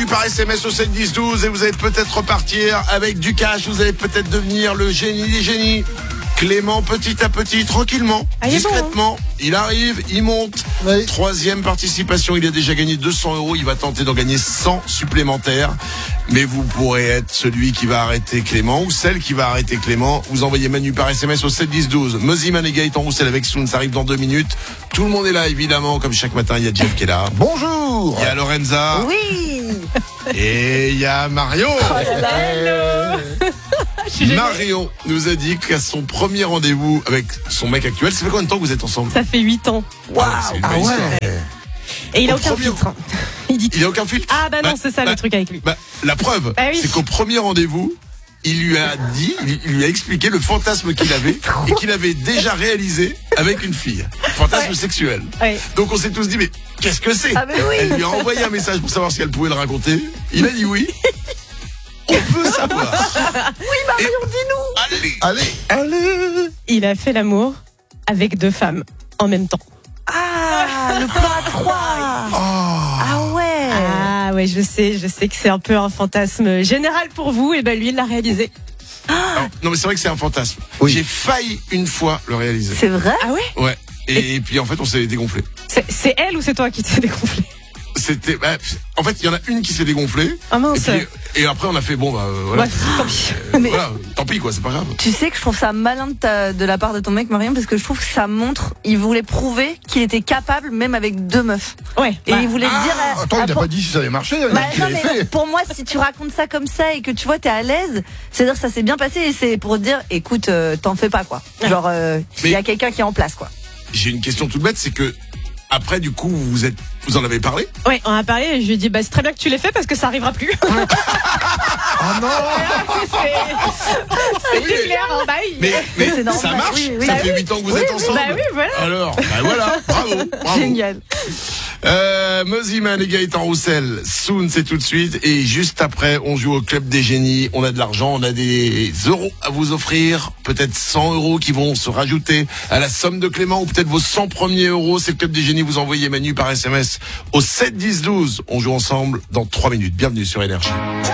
Manu par SMS au 7 10 12 et vous allez peut-être repartir avec du cash. Vous allez peut-être devenir le génie des génies. Clément, petit à petit, tranquillement, discrètement, il arrive, il monte. Oui. Troisième participation, il a déjà gagné 200 €. Il va tenter d'en gagner 100 supplémentaires. Mais vous pourrez être celui qui va arrêter Clément ou celle qui va arrêter Clément. Vous envoyez Manu par SMS au 7 10 12. Moziman et Gaëtan Roussel avec Soun, ça arrive dans 2 minutes. Tout le monde est là, évidemment, comme chaque matin. Il y a Jeff qui est là. Bonjour. Il y a Lorenza. Oui. Et il y a Marion. Hello. Marion nous a dit qu'à son premier rendez-vous avec son mec actuel, ça fait combien de temps que vous êtes ensemble? Ça fait 8 ans. C'est une belle histoire. Et il a Au aucun premier- filtre. Il dit Il a aucun filtre? Ah bah non, c'est ça le truc avec lui. La preuve, Bah oui. c'est qu'au premier rendez-vous, il lui a dit, il lui a expliqué le fantasme qu'il avait et qu'il avait déjà réalisé avec une fille. Fantasme sexuel. Ouais. Donc on s'est tous dit, mais qu'est-ce que c'est? Ah, mais oui. Elle lui a envoyé un message pour savoir si elle pouvait le raconter. Il a dit oui. On peut savoir. Oui, Marion, dis-nous. Allez. Il a fait l'amour avec 2 femmes en même temps. Ah, le plan à 3. Ah ouais. Ah ouais, je sais que c'est un peu un fantasme général pour vous. Et ben lui, il l'a réalisé. Alors, non mais c'est vrai que c'est un fantasme. Oui. J'ai failli une fois le réaliser. C'est vrai? Ah ouais? Ouais. Et puis en fait on s'est dégonflé. C'est elle ou c'est toi qui t'es dégonflé? C'était, en fait il y en a une qui s'est dégonflée. Ah mince. Et après on a fait bon voilà. Ouais, tant pis. Mais- Voilà, tant pis quoi, c'est pas grave. Tu sais que je trouve ça malin de la part de ton mec, Marion, parce que je trouve que ça montre, il voulait prouver qu'il était capable même avec 2 meufs. Ouais. Et il voulait te dire. Attends, il n'a pas dit si ça avait marché. Il a Bah, dit qu'il non, l'avait mais fait. pour moi, si tu racontes ça comme ça et que tu vois, t'es à l'aise, c'est-à-dire que ça s'est bien passé et c'est pour te dire, écoute, t'en fais pas, quoi. Genre, il y a quelqu'un qui est en place, quoi. J'ai une question toute bête, c'est que après du coup vous en avez parlé? Ouais, on a parlé et je lui ai dit, bah c'est très bien que tu l'aies fait parce que ça arrivera plus. Ah non. C'est plus clair, hein, bah oui. Mais c'est normal. ça marche? Oui, oui. Ça Bah fait 8 ans que vous êtes ensemble? Bah oui, voilà. Alors, voilà, bravo. Génial. Moziman et Gaëtan Roussel, Soun c'est tout de suite. Et juste après, on joue au Club des Génies. On a de l'argent, on a des euros à vous offrir. Peut-être 100 € qui vont se rajouter à la somme de Clément. Ou peut-être vos 100 premiers euros. C'est le Club des Génies, vous envoyez Manu par SMS au 7 10 12. On joue ensemble dans 3 minutes. Bienvenue sur Énergie.